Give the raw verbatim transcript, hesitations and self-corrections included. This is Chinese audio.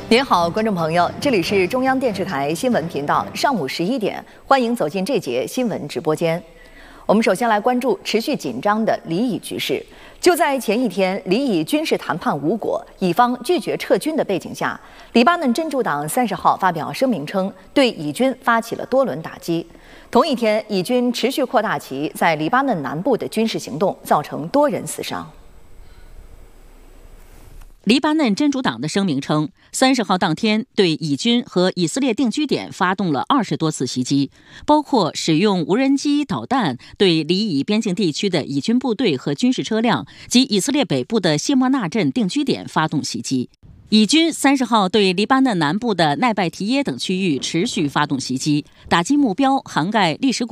您好，观众朋友，这里是中央电视台新闻频道，上午十一点，欢迎走进这节新闻直播间。我们首先来关注持续紧张的黎以局势。就在前一天，黎以军事谈判无果，以方拒绝撤军的背景下，黎巴嫩真主党三十号发表声明称，对以军发起了多轮打击。同一天，以军持续扩大其在黎巴嫩南部的军事行动，造成多人死伤。 黎巴嫩真主党的声明称，三十号当天对以军和以色列定居点发动了二十多次袭击，包括使用无人机导弹对黎以边境地区的以军部队和军事车辆及以色列北部的谢莫纳镇定居点发动袭击。以军三十号对黎巴嫩南部的奈拜提耶等区域持续发动袭击，打击目标涵盖历史